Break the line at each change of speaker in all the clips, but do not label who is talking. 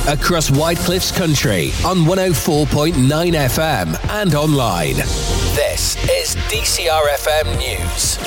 across Whitecliff's country on 104.9 FM and online. This is DCR FM News.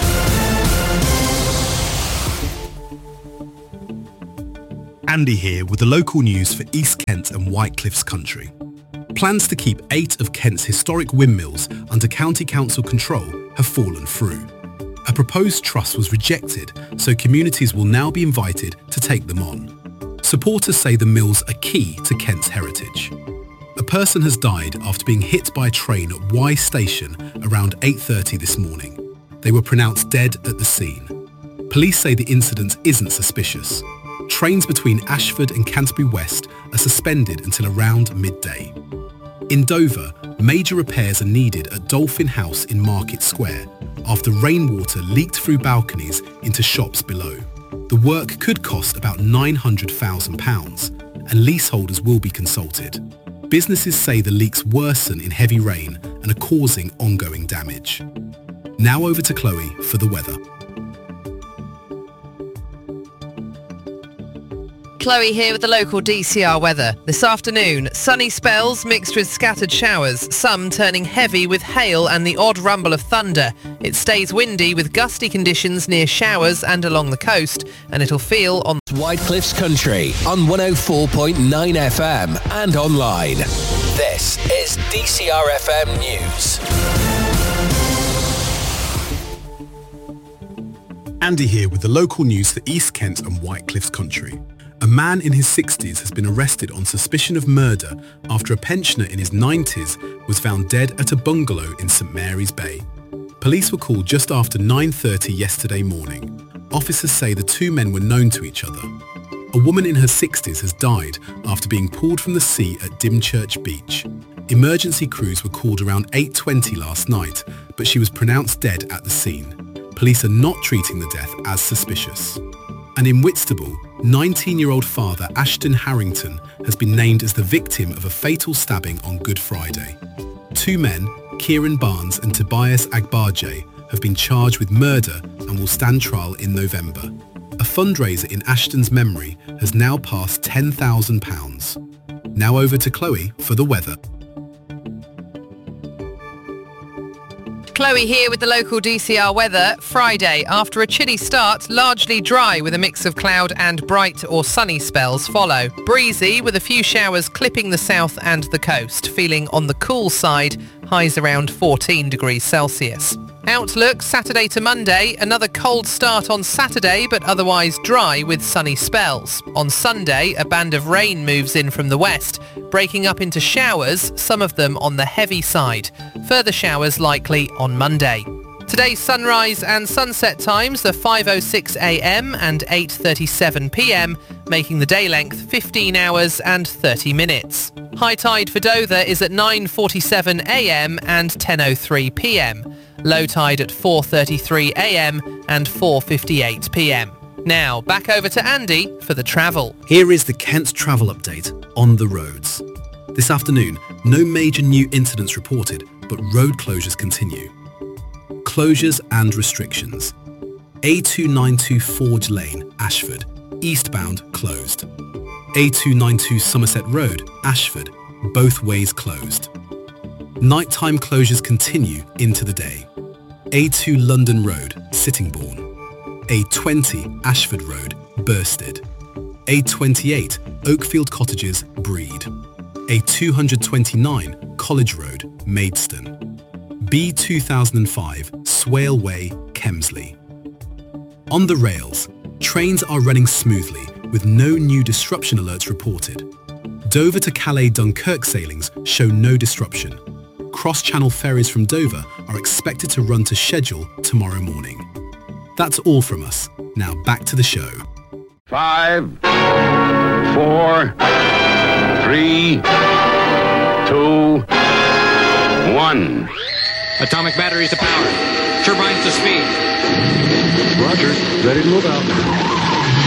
Andy here with the local news for East Kent and Whitecliff's country. Plans to keep 8 of Kent's historic windmills under County Council control have fallen through. A proposed trust was rejected, so communities will now be invited to take them on. Supporters say the mills are key to Kent's heritage. A person has died after being hit by a train at Y Station around 8:30 this morning. They were pronounced dead at the scene. Police say the incident isn't suspicious. Trains between Ashford and Canterbury West are suspended until around midday. In Dover, major repairs are needed at Dolphin House in Market Square after rainwater leaked through balconies into shops below. The work could cost about £900,000 and leaseholders will be consulted. Businesses say the leaks worsen in heavy rain and are causing ongoing damage. Now over to Chloe for the weather.
Chloe here with the local DCR weather. This afternoon, sunny spells mixed with scattered showers, some turning heavy with hail and the odd rumble of thunder. It stays windy with gusty conditions near showers and along the coast, and it'll feel on
Whitecliff's country on 104.9 FM and online. This is DCR FM News.
Andy here with the local news for East Kent and Whitecliff's country. A man in his 60s has been arrested on suspicion of murder after a pensioner in his 90s was found dead at a bungalow in St Mary's Bay. Police were called just after 9:30 yesterday morning. Officers say the two men were known to each other. A woman in her 60s has died after being pulled from the sea at Dymchurch Beach. Emergency crews were called around 8:20 last night, but she was pronounced dead at the scene. Police are not treating the death as suspicious. And in Whitstable, 19-year-old father Ashton Harrington has been named as the victim of a fatal stabbing on Good Friday. Two men, Kieran Barnes and Tobias Agbaje, have been charged with murder and will stand trial in November. A fundraiser in Ashton's memory has now passed £10,000. Now over to Chloe for the weather.
Chloe here with the local DCR weather. Friday, after a chilly start, largely dry with a mix of cloud and bright or sunny spells follow. Breezy with a few showers clipping the south and the coast. Feeling on the cool side, highs around 14 degrees Celsius. Outlook, Saturday to Monday, another cold start on Saturday but otherwise dry with sunny spells. On Sunday, a band of rain moves in from the west, breaking up into showers, some of them on the heavy side. Further showers likely on Monday. Today's sunrise and sunset times are 5:06 a.m. and 8:37 p.m, making the day length 15 hours and 30 minutes. High tide for Dover is at 9:47 a.m. and 10:03 p.m. Low tide at 4:33 a.m. and 4:58 p.m. Now, back over to Andy for the travel.
Here is the Kent travel update on the roads. This afternoon, no major new incidents reported, but road closures continue. Closures and restrictions. A292 Forge Lane, Ashford, eastbound closed. A292 Somerset Road, Ashford, both ways closed. Nighttime closures continue into the day. A2 London Road, Sittingbourne. A20 Ashford Road, Bursted. A28 Oakfield Cottages, Breed. A229 College Road, Maidstone. B2005 Swale Way, Kemsley. On the rails, trains are running smoothly with no new disruption alerts reported. Dover to Calais Dunkirk sailings show no disruption. Cross-channel ferries from Dover are expected to run to schedule tomorrow morning. That's all from us. Now back to the show.
5, 4, 3, 2, 1.
Atomic batteries to power. Turbines to speed.
Roger. Ready to move out.